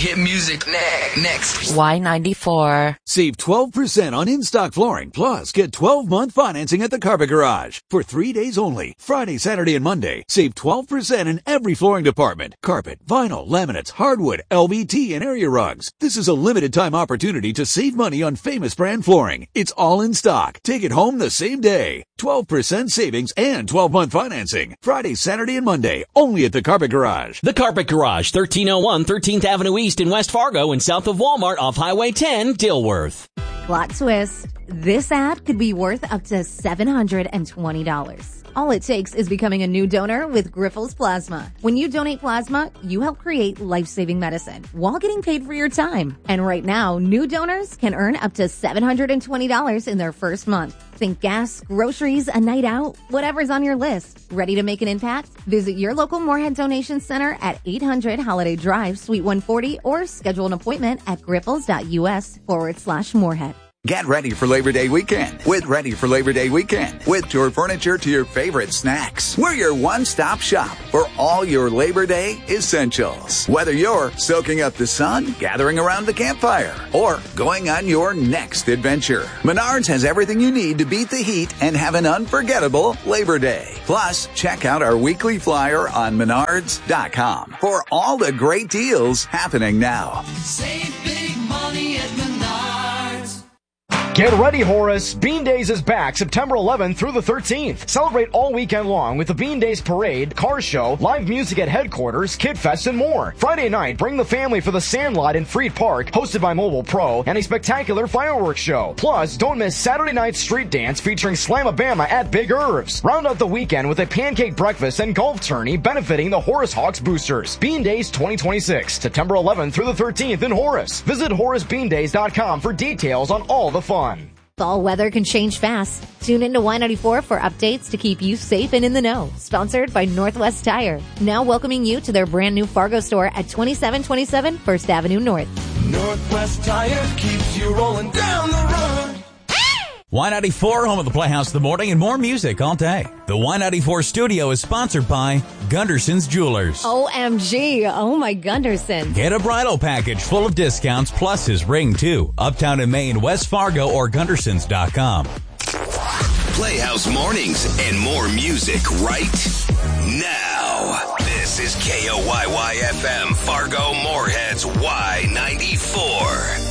Hit music next. Y94. Save 12% on in-stock flooring, plus get 12-month financing at the Carpet Garage. For 3 days only, Friday, Saturday, and Monday, save 12% in every flooring department. Carpet, vinyl, laminates, hardwood, LVT, and area rugs. This is a limited time opportunity to save money on famous brand flooring. It's all in stock. Take it home the same day. 12% savings and 12-month financing. Friday, Saturday, and Monday, only at the Carpet Garage. The Carpet Garage, 1301 13th Avenue East in West Fargo and south of Walmart off Highway 10, Dilworth. Plot twist. This ad could be worth up to $720. All it takes is becoming a new donor with Grifols Plasma. When you donate plasma, you help create life-saving medicine while getting paid for your time. And right now, new donors can earn up to $720 in their first month. Think gas, groceries, a night out, whatever's on your list. Ready to make an impact? Visit your local Moorhead Donation Center at 800 Holiday Drive, Suite 140, or schedule an appointment at grifols.us/Moorhead. Get ready for Labor Day weekend with Ready for Labor Day weekend with tour furniture to your favorite snacks. We're your one-stop shop for all your Labor Day essentials. Whether you're soaking up the sun, gathering around the campfire, or going on your next adventure, Menards has everything you need to beat the heat and have an unforgettable Labor Day. Plus, check out our weekly flyer on Menards.com for all the great deals happening now. Save big money at Menards. Get ready, Horace! Bean Days is back September 11th through the 13th. Celebrate all weekend long with the Bean Days Parade, car show, live music at headquarters, Kid Fest, and more. Friday night, bring the family for the Sandlot in Freed Park, hosted by Mobile Pro, and a spectacular fireworks show. Plus, don't miss Saturday night street dance featuring Slamabama at Big Irv's. Round out the weekend with a pancake breakfast and golf tourney benefiting the Horace Hawks boosters. Bean Days 2026, September 11th through the 13th in Horace. Visit HoraceBeanDays.com for details on all the fun. Fall weather can change fast. Tune into Y94 for updates to keep you safe and in the know. Sponsored by Northwest Tire. Now welcoming you to their brand new Fargo store at 2727 First Avenue North. Northwest Tire keeps you rolling down the road. Y94, home of the Playhouse of the Morning, and more music all day. The Y94 studio is sponsored by Gunderson's Jewelers. OMG. Oh, my Gunderson. Get a bridal package full of discounts plus his ring, too. Uptown in Maine, West Fargo, or Gundersons.com. Playhouse Mornings and more music right now. This is KOYY-FM, Fargo Moorhead's Y94.